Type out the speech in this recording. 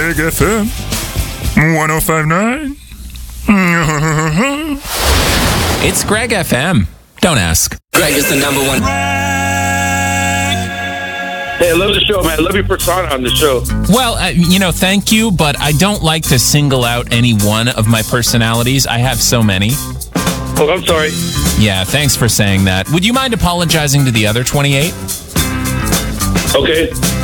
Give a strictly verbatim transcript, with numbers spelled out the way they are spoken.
Greg F M one oh five point nine. It's Greg F M. Don't ask. Greg is the number one. Hey, I love the show, man. I love your persona on the show. Well, uh, you know, thank you, but I don't like to single out any one of my personalities. I have so many. Oh, I'm sorry. Yeah, thanks for saying that. Would you mind apologizing to the other twenty-eight? Okay.